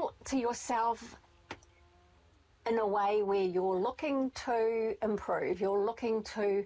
feel to yourself in a way where you're looking to improve, you're looking to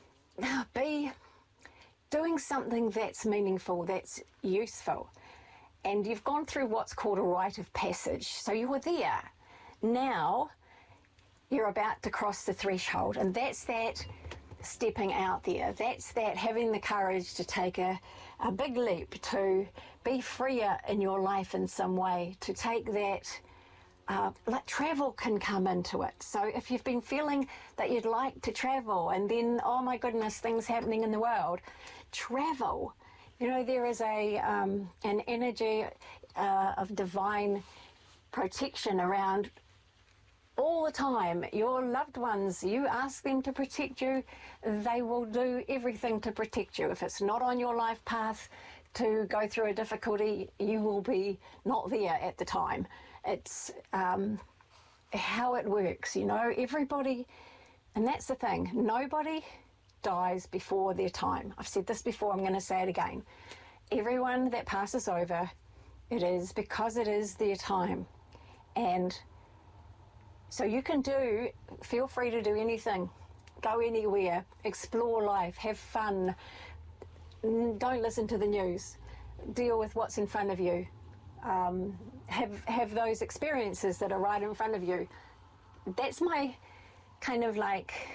be doing something that's meaningful, that's useful, and you've gone through what's called a rite of passage. So you're there. Now you're about to cross the threshold, and that's that stepping out there. That's that having the courage to take a big leap, to be freer in your life in some way, to take that, like travel can come into it. So if you've been feeling that you'd like to travel and then, oh my goodness, things happening in the world, travel. You know, there is an energy of divine protection around all the time. Your loved ones, you ask them to protect you, they will do everything to protect you. If it's not on your life path to go through a difficulty, you will be not there at the time. It's how it works, you know. Everybody, and that's the thing, nobody dies before their time. I've said this before, I'm going to say it again. Everyone that passes over, it is because it is their time. And so you can feel free to do anything, go anywhere, explore life, have fun, don't listen to the news, deal with what's in front of you, have those experiences that are right in front of you. That's my kind of like,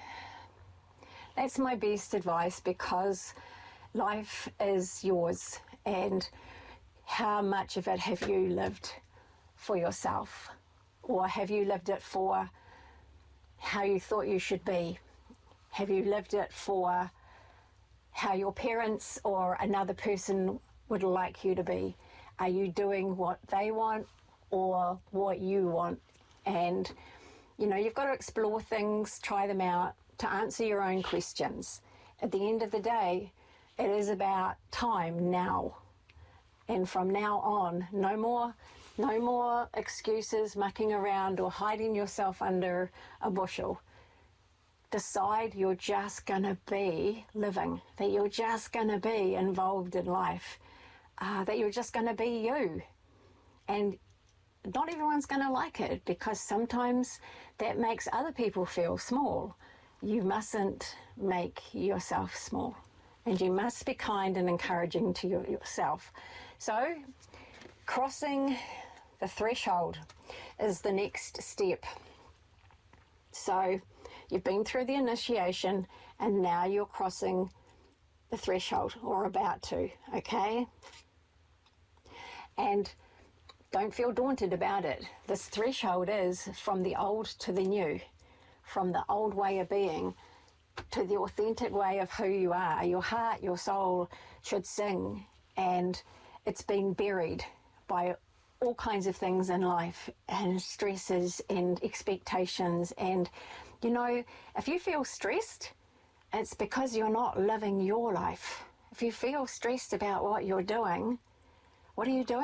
that's my best advice, because life is yours, and how much of it have you lived for yourself? Or have you lived it for how you thought you should be? Have you lived it for how your parents or another person would like you to be? Are you doing what they want or what you want? And, you know, you've got to explore things, try them out, to answer your own questions. At the end of the day, it is about time now. And from now on, no more excuses, mucking around or hiding yourself under a bushel. Decide you're just going to be living, that you're just going to be involved in life, that you're just going to be you. And not everyone's going to like it, because sometimes that makes other people feel small. You mustn't make yourself small. And you must be kind and encouraging to yourself. So, crossing the threshold is the next step. So, you've been through the initiation, and now you're crossing the threshold, or about to, okay? And don't feel daunted about it. This threshold is from the old to the new, from the old way of being to the authentic way of who you are. Your heart, your soul should sing, and it's been buried by all kinds of things in life, and stresses and expectations. And, you know, if you feel stressed, it's because you're not living your life. If you feel stressed about what you're doing, what are you doing?